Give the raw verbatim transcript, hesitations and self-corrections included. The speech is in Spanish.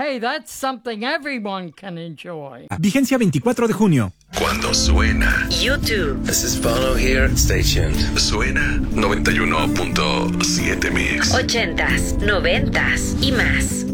Hey, that's something everyone can enjoy. Vigencia veinticuatro de junio. Cuando suena YouTube. This is Bono here. Stay tuned. Suena noventa y uno punto siete Mix. Ochentas, noventas y más.